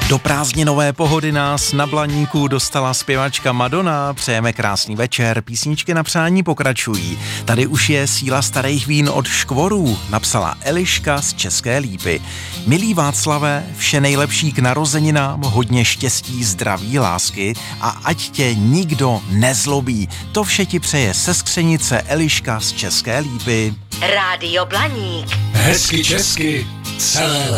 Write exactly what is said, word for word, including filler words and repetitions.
Do prázdninové pohody nás na Blaníku dostala zpěvačka Madonna. Přejeme krásný večer, písničky na přání pokračují. Tady už je síla starých vín od Škvorů, napsala Eliška z České Lípy. Milý Václave, vše nejlepší k narozeninám, hodně štěstí, zdraví, lásky a ať tě nikdo nezlobí. To vše ti přeje se Skřenice Eliška z České Lípy. Rádio Blaník. Hezky česky celé léto.